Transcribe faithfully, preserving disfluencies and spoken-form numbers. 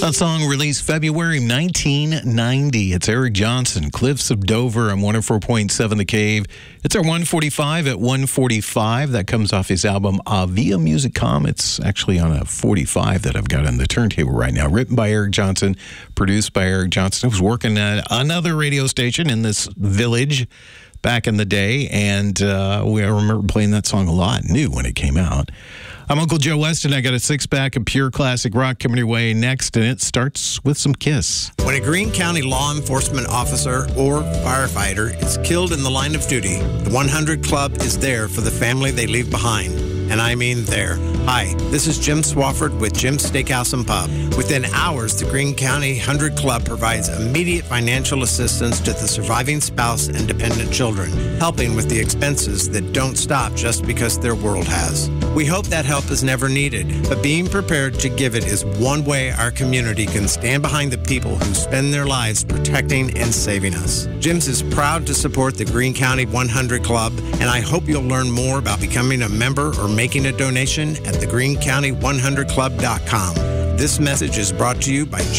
That song released February nineteen ninety. It's Eric Johnson, Cliffs of Dover on one oh four point seven The Cave. It's our one forty-five at one forty-five. That comes off his album Avia Musicom. It's actually on a forty-five that I've got on the turntable right now. Written by Eric Johnson, produced by Eric Johnson. I was working at another radio station in this village back in the day, and uh, we, I remember playing that song a lot, new when it came out. I'm Uncle Joe Weston. I got a six-pack of pure classic rock coming your way next, and it starts with some Kiss. When a Greene County law enforcement officer or firefighter is killed in the line of duty, the one hundred Club is there for the family they leave behind. And I mean there. Hi, this is Jim Swafford with Jim's Steakhouse and Pub. Within hours, the Greene County one hundred Club provides immediate financial assistance to the surviving spouse and dependent children, helping with the expenses that don't stop just because their world has. We hope that help is never needed, but being prepared to give it is one way our community can stand behind the people who spend their lives protecting and saving us. Jim's is proud to support the Greene County one hundred Club, and I hope you'll learn more about becoming a member or making a donation at the greene county one hundred club dot com. This message is brought to you by Jim